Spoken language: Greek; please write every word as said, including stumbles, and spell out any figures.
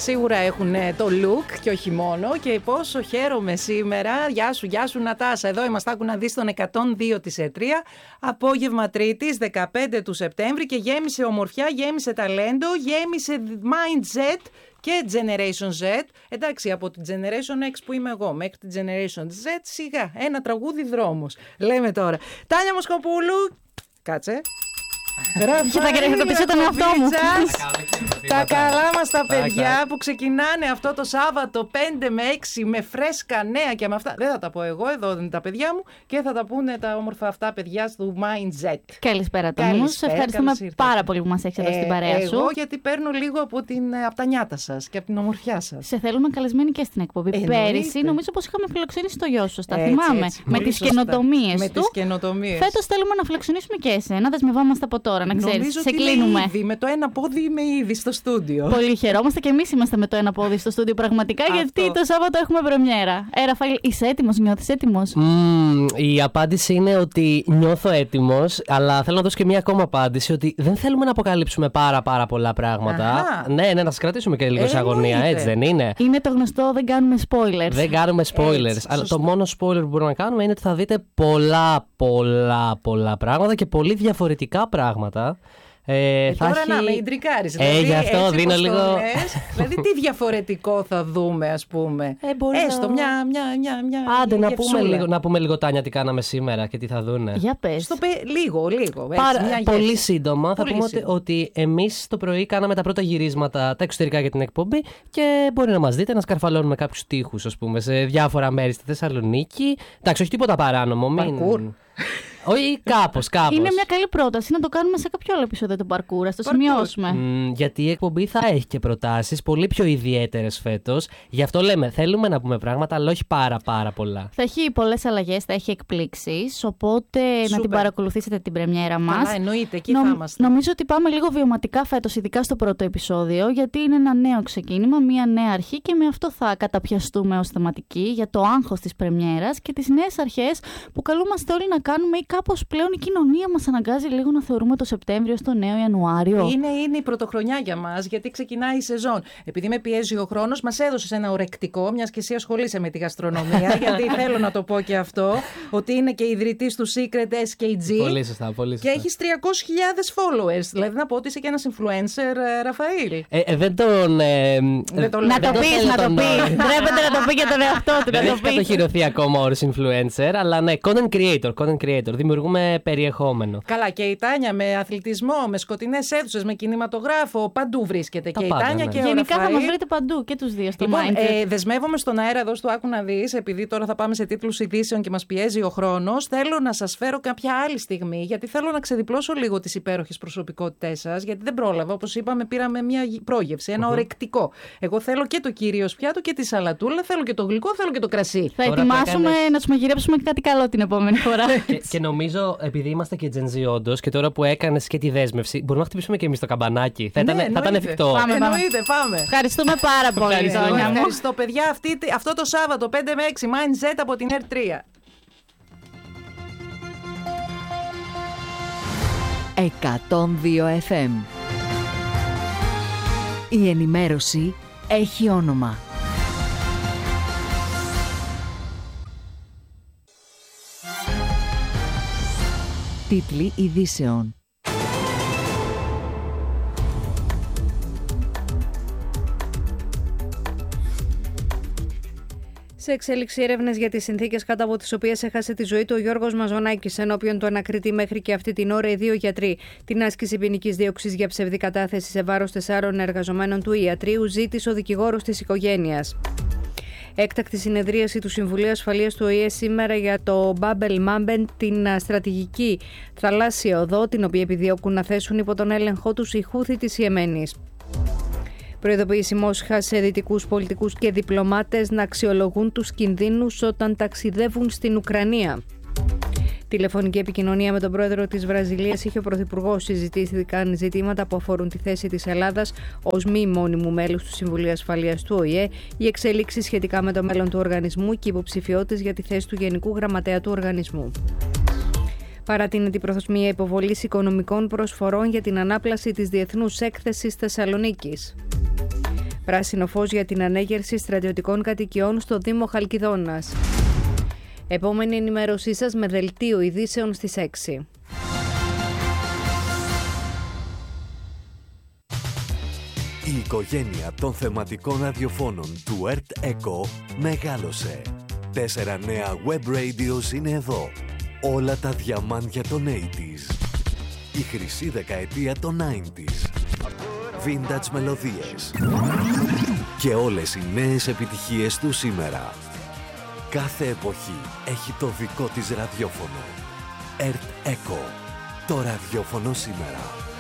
Σίγουρα έχουν το look και όχι μόνο. Και πόσο χαίρομαι σήμερα. Γεια σου, γεια σου Νατάσα. Εδώ είμαστε, άκου να δεις τον εκατόν δύο της ΕΤΡΙΑ. Απόγευμα Τρίτης, δεκαπέντε του Σεπτέμβρη. Και γέμισε ομορφιά, γέμισε ταλέντο, γέμισε Mind Z και Generation Z. Εντάξει, από την Generation X που είμαι εγώ μέχρι την Generation Z, σιγά. Ένα τραγούδι δρόμος. Λέμε τώρα. Τάνια Μοσκοπούλου, κάτσε. Θα κρατήσω τον εαυτό μου. Τα καλά μας τα παιδιά που ξεκινάνε αυτό το Σάββατο πέντε με έξι με φρέσκα νέα και με αυτά. Δεν θα τα πω εγώ, εδώ είναι τα παιδιά μου και θα τα πούνε τα όμορφα αυτά παιδιά του Mind Z. Καλησπέρα Τόμου. Σε ευχαριστούμε πάρα πολύ που μας έχεις εδώ στην παρέα σου. Εγώ γιατί παίρνω λίγο από, την, από τα νιάτα σας και από την ομορφιά σας. Σε θέλουμε καλεσμένοι και στην εκπομπή. Ε, Πέρυσι νομίζω πως είχαμε φιλοξενήσει το γιο σου. Τα θυμάμαι. Έτσι, με τις καινοτομίες του. Φέτος θέλουμε να φιλοξενήσουμε και εσένα. Δεσμευόμαστε από τώρα, να ξέρεις. Σε κλείνουμε. Ήδη, με το ένα πόδι είμαι ήδη στο στούντιο. Πολύ χαιρόμαστε και εμείς είμαστε με το ένα πόδι στο στούντιο πραγματικά. Αυτό. Γιατί το Σάββατο έχουμε πρεμιέρα. Ε, Ραφαήλ, είσαι έτοιμος, νιώθεις έτοιμος? Mm, η απάντηση είναι ότι νιώθω έτοιμος, αλλά θέλω να δώσω και μία ακόμα απάντηση ότι δεν θέλουμε να αποκαλύψουμε πάρα πάρα πολλά πράγματα. Αχα. Ναι, ναι, να σας κρατήσουμε και λίγο σε αγωνία, έτσι δεν είναι? Είναι το γνωστό, δεν κάνουμε spoilers. Δεν κάνουμε spoilers. Έτσι, αλλά σωστό. Το μόνο spoiler που μπορούμε να κάνουμε είναι ότι θα δείτε πολλά, πολλά, πολλά πράγματα και πολύ διαφορετικά πράγματα. Ε, ε, τώρα έχει... να με ιντρικάρεις. Ε, δηλαδή, γι' αυτό δίνω λίγο. Λες, δηλαδή, τι διαφορετικό θα δούμε, ας πούμε. Ε, Έστω να... μια, μια, μια, μια. Άντε, να πούμε, λίγο, να πούμε λίγο, Τάνια, τι κάναμε σήμερα και τι θα δούνε. Για πες. Στο πε... Λίγο, λίγο. Έτσι, Πάρα, μια πολύ γεύση. σύντομα. Πολύ θα πούμε σύντομα. Ότι, ότι εμείς το πρωί κάναμε τα πρώτα γυρίσματα, τα εξωτερικά για την εκπομπή και μπορεί να μας δείτε να σκαρφαλώνουμε κάποιους τοίχους, ας πούμε, σε διάφορα μέρη στη Θεσσαλονίκη. Εντάξει, όχι τίποτα παράνομο. Μην... Όχι, κάπως, κάπως. Είναι μια καλή πρόταση να το κάνουμε σε κάποιο άλλο επεισόδιο το parkour. Ας το σημειώσουμε. Mm, γιατί η εκπομπή θα έχει και προτάσεις πολύ πιο ιδιαίτερες φέτος. Γι' αυτό λέμε, θέλουμε να πούμε πράγματα, αλλά όχι πάρα πάρα πολλά. Θα έχει πολλές αλλαγές, θα έχει εκπλήξεις. Οπότε Super. να την παρακολουθήσετε την πρεμιέρα μας. Καλά, εννοείται, εκεί Νο, θα είμαστε. Νομίζω ότι πάμε λίγο βιωματικά φέτος, ειδικά στο πρώτο επεισόδιο, γιατί είναι ένα νέο ξεκίνημα, μια νέα αρχή και με αυτό θα καταπιαστούμε ως θεματική για το άγχος της πρεμιέρας και τις νέες αρχές που καλούμαστε όλοι να κάνουμε. Κάπως πλέον η κοινωνία μας αναγκάζει λίγο να θεωρούμε το Σεπτέμβριο στο νέο Ιανουάριο. Είναι, είναι η πρωτοχρονιά για μας, γιατί ξεκινάει η σεζόν. Επειδή με πιέζει ο χρόνος, μας έδωσες ένα ορεκτικό, μιας και εσύ ασχολείσαι με τη γαστρονομία, γιατί θέλω να το πω και αυτό, ότι είναι και ιδρυτής του Secret ες κέι τζι. Πολύ σωστά, πολύ σωστά. Και έχεις τριακόσιες χιλιάδες followers. Δηλαδή να πω ότι είσαι και ένας influencer, Ραφαήλ. Ε, ε, δεν τον. Ε, δεν το να το πεις, να το πεις. Ντρέπεται να το πει για τον εαυτό του. Δεν έχει κατοχυρωθεί ακόμα ο όρος influencer, αλλά ναι, content creator, content creator. Δημιουργούμε περιεχόμενο. Καλά, και η Τάνια με αθλητισμό, με σκοτεινές αίθουσες, με κινηματογράφο, παντού βρίσκεται. Τα και πάντα, η Τάνια ναι. και ο Γενικά Ραφαήλ. θα μας βρείτε παντού και τους δύο στο λοιπόν, Mindset. Ε, δεσμεύομαι στον αέρα εδώ στο Άκου να δεις, επειδή τώρα θα πάμε σε τίτλους ειδήσεων και μας πιέζει ο χρόνος. Θέλω να σας φέρω κάποια άλλη στιγμή, γιατί θέλω να ξεδιπλώσω λίγο τις υπέροχες προσωπικότητές σας, γιατί δεν πρόλαβα. Όπως είπαμε, πήραμε μια πρόγευση, ένα uh-huh. ορεκτικό. Εγώ θέλω και το κυρίως πιάτο και τη σαλατούλα, θέλω και το γλυκό, θέλω και το κρασί. Θα τώρα ετοιμάσουμε έκανες... να τους μαγειρέψουμε κάτι καλό την επόμενη φορά. και, και νομίζω, επειδή είμαστε και Gen Z όντως, και τώρα που έκανες και τη δέσμευση, μπορούμε να χτυπήσουμε και εμείς το καμπανάκι. Θα ήταν, ναι, θα ήταν εφικτό. Πάμε, εννοείται, πάμε. Ευχαριστούμε πάρα πολύ. Ευχαριστώ, ευχαριστώ παιδιά. Αυτή, αυτό το Σάββατο πέντε με έξι Mind Z από την ΕΤΡΙΑ. εκατόν δύο εφ εμ. Η ενημέρωση έχει όνομα. Τίτλοι ειδήσεων. Σε εξέλιξη έρευνες για τις συνθήκες κάτω από τις οποίες έχασε τη ζωή του ο Γιώργος Μαζονάκης, ενώπιον του ανακριτή μέχρι και αυτή την ώρα οι δύο γιατροί. Την άσκηση ποινικής δίωξης για ψευδή κατάθεση σε βάρος τεσσάρων εργαζομένων του ιατρείου ζήτησε ο δικηγόρος της οικογένειας. Έκτακτη συνεδρίαση του Συμβουλίου Ασφαλείας του Ο Η Ε σήμερα για το Μπάμπελ Μάμπεν, την στρατηγική θαλάσσια οδό, την οποία επιδιώκουν να θέσουν υπό τον έλεγχό τους οι Χούθη της Ιεμένης. Προειδοποίηση Μόσχα σε δυτικούς πολιτικούς και διπλωμάτες να αξιολογούν τους κινδύνους όταν ταξιδεύουν στην Ουκρανία. Τηλεφωνική επικοινωνία με τον πρόεδρο της Βραζιλίας είχε ο Πρωθυπουργός. Συζητήθηκαν ζητήματα που αφορούν τη θέση της Ελλάδας ως μη μόνιμου μέλους του Συμβουλίου Ασφαλείας του Ο Η Ε, οι εξελίξεις σχετικά με το μέλλον του οργανισμού και υποψηφιότητες για τη θέση του Γενικού Γραμματέα του οργανισμού. Παρατείνεται την προθεσμία υποβολής οικονομικών προσφορών για την ανάπλαση της Διεθνούς Έκθεσης Θεσσαλονίκης. Πράσινο φως για την ανέγερση στρατιωτικών κατοικιών στο Δήμο Χαλκιδόνας. Επόμενη ενημέρωσή σας με δελτίο ειδήσεων στις έξι. Η οικογένεια των θεματικών ραδιοφώνων του ΕΡΤ ΕΚΟ μεγάλωσε. Τέσσερα νέα web radios είναι εδώ. Όλα τα διαμάντια των ογδόντα. Η χρυσή δεκαετία των ενενήντα. Vintage μελωδίες. Και όλες οι νέες επιτυχίες του σήμερα. Κάθε εποχή έχει το δικό της ραδιόφωνο. ΕΡΤ ΕΚΟ. Το ραδιόφωνο σήμερα.